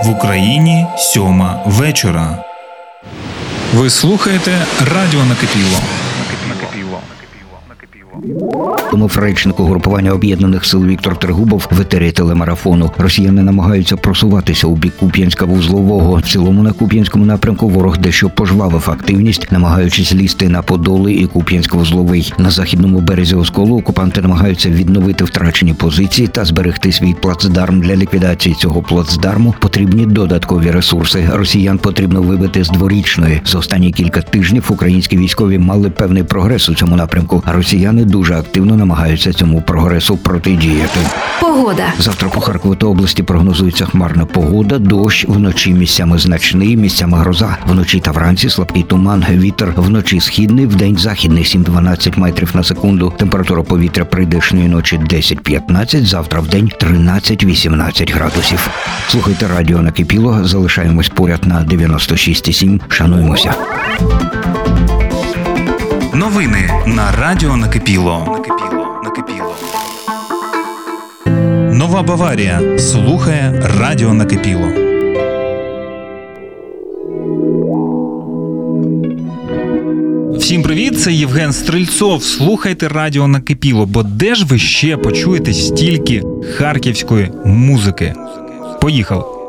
В Україні 7 вечора. Ви слухаєте Радіо Накипіло. Тому речник угрупування Об'єднаних сил Віктор Трегубов в етері телемарафону. Росіяни намагаються просуватися у бік Куп'янська-Вузлового. В цілому на Куп'янському напрямку ворог дещо пожвавив активність, намагаючись лізти на Подоли і Куп'янськ-Вузловий. На західному березі Осколу окупанти намагаються відновити втрачені позиції та зберегти свій плацдарм. Для ліквідації цього плацдарму потрібні додаткові ресурси. Росіян потрібно вибити з Дворічної. За останні кілька тижнів українські військові мали певний прогрес у цьому напрямку, а росіяни дуже активно намагаються цьому прогресу протидіяти. Погода. Завтра по Харкову та області прогнозується хмарна погода, дощ, вночі місцями значний, місцями гроза. Вночі та вранці слабкий туман, вітер вночі східний, вдень західний 7-12 метрів на секунду. Температура повітря прийдешньої ночі 10-15, завтра вдень 13-18 градусів. Слухайте Радіо Накипіло, залишаємось поряд на 96,7. Шануємося. Новини на Радіо Накипіло. Нова Баварія слухає Радіо Накипіло. Всім привіт, це Євген Стрельцов. Слухайте Радіо Накипіло, бо де ж ви ще почуєте стільки харківської музики? Поїхали!